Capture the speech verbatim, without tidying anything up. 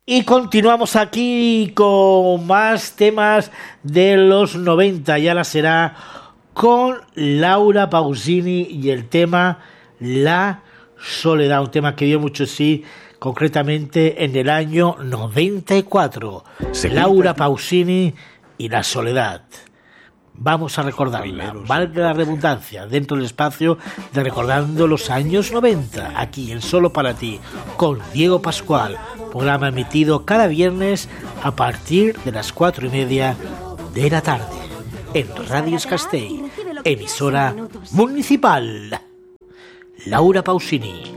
Y continuamos aquí con más temas de los noventa, y ahora será con Laura Pausini y el tema La Soledad, un tema que dio mucho sí, concretamente en el año noventa y cuatro. Laura Pausini y La Soledad. Vamos a recordarla, valga la redundancia, dentro del espacio de Recordando los años noventa, aquí en Solo para ti, con Diego Pascual, programa emitido cada viernes a partir de las cuatro y media de la tarde, en Radio Castell, emisora municipal. Laura Pausini.